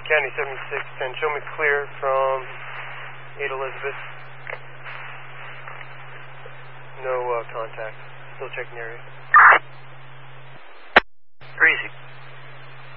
County 7610, show me clear from 8 Elizabeth. No contact. Still checking the area. Breezy.